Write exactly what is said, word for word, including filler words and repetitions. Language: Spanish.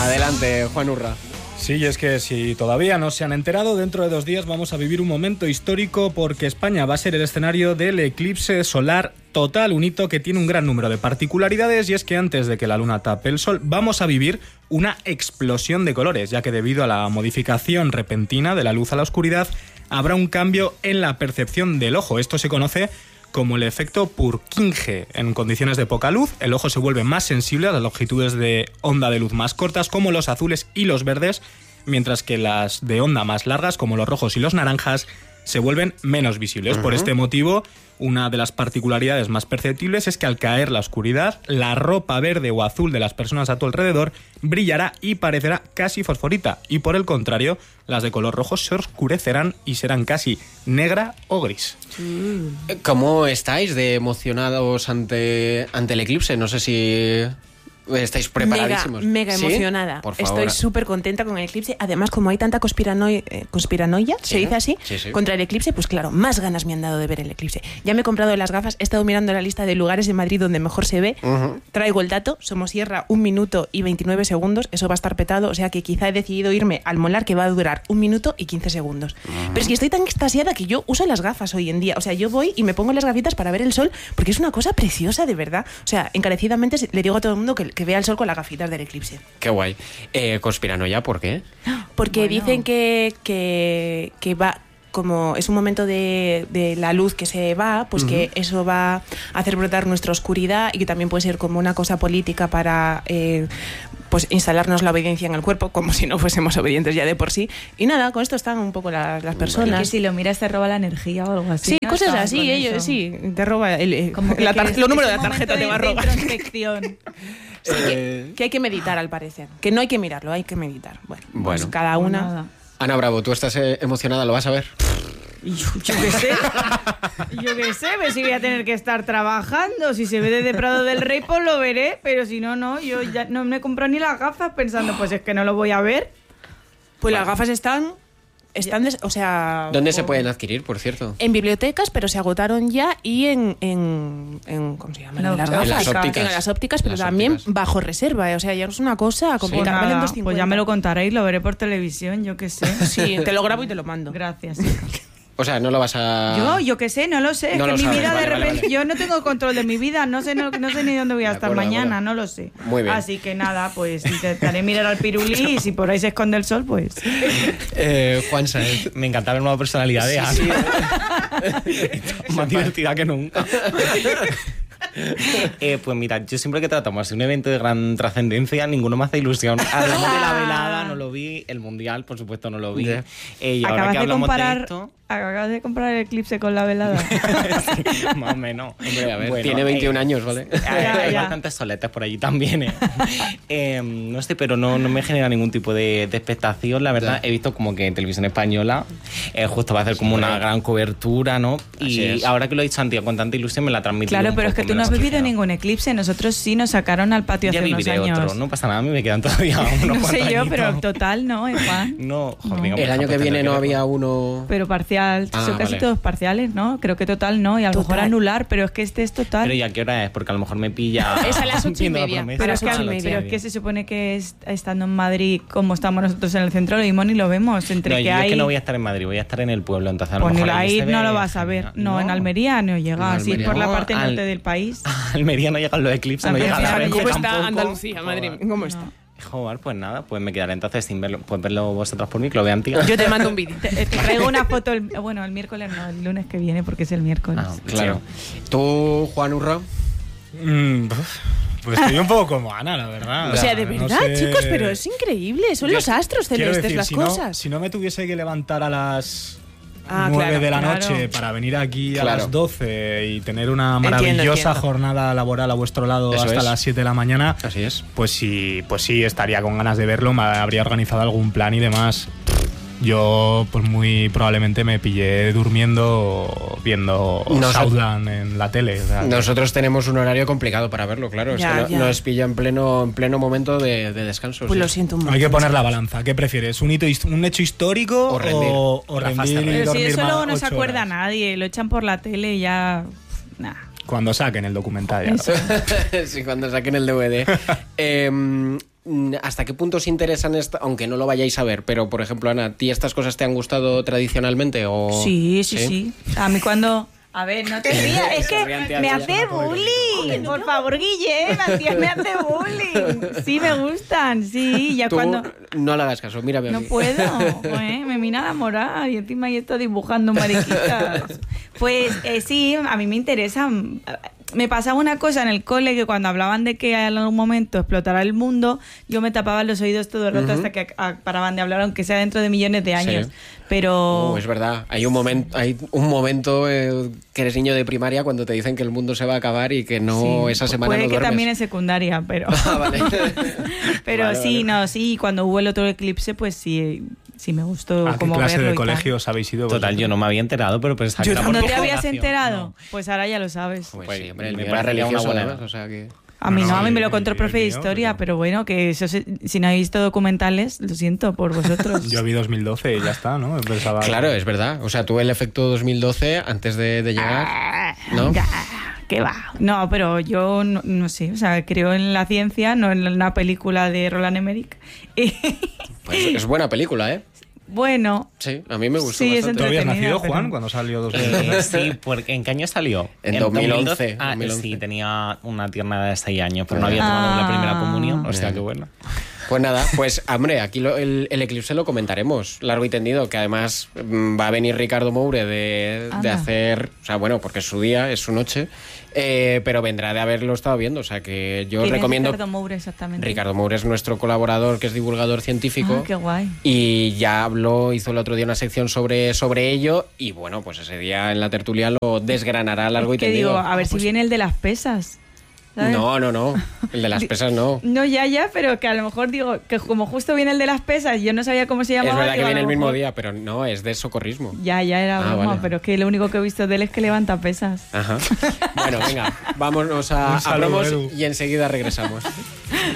Adelante, Juan Urra. Sí, y es que si todavía no se han enterado, dentro de dos días vamos a vivir un momento histórico porque España va a ser el escenario del eclipse solar total, un hito que tiene un gran número de particularidades, y es que antes de que la luna tape el sol vamos a vivir una explosión de colores, ya que debido a la modificación repentina de la luz a la oscuridad habrá un cambio en la percepción del ojo. Esto se conoce como el efecto Purkinje. En condiciones de poca luz, el ojo se vuelve más sensible a las longitudes de onda de luz más cortas, como los azules y los verdes, mientras que las de onda más largas, como los rojos y los naranjas, se vuelven menos visibles. Uh-huh. Por este motivo, una de las particularidades más perceptibles es que al caer la oscuridad, la ropa verde o azul de las personas a tu alrededor brillará y parecerá casi fosforita, y por el contrario, las de color rojo se oscurecerán y serán casi negra o gris. ¿Cómo estáis de emocionados ante, ante el eclipse? No sé si estáis preparadísimos. Mega, mega ¿Sí? emocionada. Por favor. Estoy súper contenta con el eclipse. Además, como hay tanta conspiranoia, eh, conspiranoia ¿Sí? se dice así, Sí, sí. contra el eclipse, pues claro, más ganas me han dado de ver el eclipse. Ya me he comprado las gafas, he estado mirando la lista de lugares de Madrid donde mejor se ve. Uh-huh. Traigo el dato, Somosierra, un minuto y veintinueve segundos, eso va a estar petado, o sea que quizá he decidido irme al Molar, que va a durar un minuto y quince segundos. Uh-huh. Pero es que estoy tan extasiada que yo uso las gafas hoy en día. O sea, yo voy y me pongo las gafitas para ver el sol, porque es una cosa preciosa, de verdad. O sea, encarecidamente le digo a todo el mundo que, que vea el sol con la gafita del eclipse. Qué guay. Eh, ¿Conspiranoia por qué? Porque Bueno. dicen que, que, que va, como es un momento de, de la luz que se va, pues uh-huh. que eso va a hacer brotar nuestra oscuridad, y que también puede ser como una cosa política para eh, pues instalarnos la obediencia en el cuerpo, como si no fuésemos obedientes ya de por sí. Y nada, con esto están un poco las, las personas. Y que si lo miras te roba la energía o algo así. Sí, ¿no? cosas Estaban así, con ellos eso. sí, te roba el, Como que la que tar- es- los números es de la un tarjeta te momento va a de- robar. de introspección. Sí, que, que hay que meditar, al parecer. Que no hay que mirarlo, hay que meditar. Bueno, Bueno. pues cada una. Nada. Ana Bravo, ¿tú estás eh, emocionada? ¿Lo vas a ver? Yo, yo qué sé, yo qué sé, pues si voy a tener que estar trabajando. Si se ve desde Prado del Rey, pues lo veré, pero si no, no, yo ya no me compro ni las gafas pensando, pues es que no lo voy a ver. Pues las gafas están, están des- o sea... ¿Dónde o- se pueden adquirir, por cierto? En bibliotecas, pero se agotaron ya, y en, en, en ¿cómo se llama? No, las en gafas. las ópticas. En las ópticas, pero Las también ópticas. bajo reserva, ¿eh? O sea, ya no es una cosa Pues, complicada. nada, Valen pues doscientos cincuenta. ya me lo contaréis, lo veré por televisión, yo qué sé. Sí, te lo grabo y te lo mando. Gracias. O sea, no lo vas a... Yo, yo qué sé, no lo sé. No es lo que mi sabes, vida vale, de vale, repente, vale. yo no tengo control de mi vida, no sé, no, no sé ni dónde voy a De estar acuerdo, de mañana, acuerdo. no lo sé. Muy bien. Así que nada, pues intentaré mirar al pirulí, y si por ahí se esconde el sol, pues... Eh, Juan Saez. Me encanta la nueva personalidad de Ana. Sí, Más divertida que nunca. Eh, pues mira, yo siempre que tratamos de un evento de gran trascendencia, ninguno me hace ilusión. Hablamos de la velada, no lo vi. El mundial, por supuesto, no lo vi. Ya. Eh, y ahora Acabas que de hablamos comparar... de esto... Acabas de comparar el eclipse con la velada. Sí, más o menos. Hombre, a ver, Bueno, tiene veintiún eh, años, ¿vale? Hay, Ya, hay ya. bastantes soletes por allí también, ¿eh? Eh, no sé, pero no, no me genera ningún tipo de, de expectación, la verdad. Ya. He visto como que en Televisión Española eh, justo va a hacer como una gran cobertura, ¿no? Así Y es. ahora que lo ha dicho Santiago con tanta ilusión me la ha transmitido Claro, un pero es poco, que tú me no has lo ha vivido asociado. ningún eclipse. Nosotros sí nos sacaron al patio Ya hace unos viviré años. otro, no pasa nada, a mí me quedan todavía unos No cuantos sé yo, añitos. pero total no, ¿eh, Juan? No, joder, No. venga, El pues, año que pues, viene tendré no que había ver. uno... Pero parcial, Ah, son casi vale. todos parciales, ¿no? Creo que total no, y a lo Total. mejor anular, pero es que este es total. Pero ¿y a qué hora es? Porque a lo mejor me pilla... Es a las ocho y viendo la media, promesa. Pero a es, las que, ocho y pero media. es que se supone que es- estando en Madrid, como estamos nosotros en el centro, lo mismo ni lo vemos. Entre No, que yo hay... es que no voy a estar en Madrid, voy a estar en el pueblo, entonces a lo Pues ni mejor la- ahí ahí se no ve lo vas a ver. genial. No, en Almería no llega. No, Así Almería por la no, parte al- norte del país. A Almería no llegan los eclipses, no Ah, llega pero la fíjate Renfe ¿Cómo está tampoco. Andalucía, madre mía? ¿Cómo está? Joder, pues nada, pues me quedaré entonces sin verlo. Pues verlo vosotros por mí, que lo vean, tío. Yo te mando un vídeo. Te, te traigo una foto, el, bueno, el miércoles no, el lunes que viene, porque es el miércoles. Ah, Claro. ¿Tú, Juan Urra? Mm, pues estoy un poco como Ana, la verdad. O sea, de No verdad, sé- chicos, pero es increíble. Son Yo los astros quiero celestes decir, las si no- cosas. si no me tuviese que levantar a las Ah, nueve claro, de la claro. noche para venir aquí a Claro. las doce y tener una Entiendo, maravillosa entiendo. jornada laboral a vuestro lado Eso hasta es. las siete de la mañana, Así es. pues sí, pues sí, estaría con ganas de verlo, me habría organizado algún plan y demás. Yo, pues muy probablemente me pillé durmiendo viendo Nos- Southland en la tele. o sea, Nosotros tenemos un horario complicado para verlo, claro. Ya, es que ya. no- nos pilla en pleno, en pleno momento de, de descanso. Pues sí. lo siento un montón. hay que poner la balanza. ¿Qué prefieres? ¿Un hito, hist- un hecho histórico O rendir. o, o La rendir fase y rendir. Pero si dormir eso más luego no se ocho acuerda horas? nadie, lo echan por la tele y ya... Nah. Cuando saquen el documental ya. Sí, cuando saquen el D V D. Eh, ¿hasta qué punto os interesan, esta, aunque no lo vayáis a ver, pero por ejemplo, Ana, ¿a ti estas cosas te han gustado tradicionalmente? O... Sí, sí, sí, sí. A mí cuando... A ver, no te rías, es que me hace bullying. Por favor, Guille, Matías me hace bullying. Sí, me gustan, sí, ya Tú cuando... no le hagas caso, mírame a No mí. puedo, ¿eh? Me mina la moral y encima yo estoy dibujando mariquitas. Pues eh, sí, a mí me interesa. Me pasaba una cosa en el cole que cuando hablaban de que en algún momento explotará el mundo, yo me tapaba los oídos todo el rato uh-huh. hasta que a, paraban de hablar, aunque sea dentro de millones de años. Sí. Pero... Uh, es verdad, hay un momento, hay un momento eh, que eres niño de primaria cuando te dicen que el mundo se va a acabar y que no, sí, esa semana puede no que duermes. También en secundaria, pero... Ah, vale. pero vale, sí, vale. no, sí, cuando hubo el otro eclipse, pues sí... Sí, me gustó ¿A como qué clase verlo de y colegios habéis ido? Total, vosotros? yo no me había enterado, pero pensaba que era por ¿No te habías propagación. enterado? No. Pues ahora ya lo sabes. Pues Pues sí, hombre, el me mío era parecería una religioso, buena además, edad. o sea que... A mí No, no, no, a mí me el- lo contó el el profe de mío, historia, pero- pero bueno, que eso se- si no habéis visto documentales, lo siento por vosotros. Yo vi dos mil doce y ya está, ¿no? Pensaba... Claro, es verdad. O sea, tú el efecto dos mil doce, antes de, de llegar, ¿no? ¿Qué va? No, pero yo no, no sé, o sea, creo en la ciencia, no en una película de Roland Emmerich. Y, Pues es buena película, ¿eh? bueno, Sí, a mí me gustó Sí, es bastante. ¿Tú habías entretenida, nacido, pero- Juan, cuando salió dos mil doce? Eh, sí, porque ¿en qué año salió? En dos mil once, Ah, dos mil once. sí, tenía una tierna edad de seis años, pero no había tomado Ah. la primera comunión, o sea, Bien. qué bueno. Pues nada, pues hombre, aquí lo- el, el eclipse lo comentaremos largo y tendido, que además mm, va a venir Ricardo Moure de, de Anda. hacer, o sea, bueno, porque es su día, es su noche, eh, pero vendrá de haberlo estado viendo, o sea que yo os ¿quién es recomiendo... Ricardo Moure exactamente? Ricardo Moure es nuestro colaborador, que es divulgador científico. Ah, qué guay. Y ya habló, hizo el otro día una sección sobre, sobre ello y bueno, pues ese día en la tertulia lo desgranará largo y Que tendido. digo, a ver si viene el de las pesas. ¿sabes? No, no, no, el de las pesas no. No, ya, ya, pero que a lo mejor digo que como justo viene el de las pesas, yo no sabía cómo se llamaba. Es verdad que digo, a viene lo el mismo mejor- día, pero no, es de socorrismo. Ya, ya era Ah, broma, vale. pero es que lo único que he visto de él es que levanta pesas. Ajá. Bueno, venga, vámonos a, Un a saludo, promos Edu. y enseguida regresamos.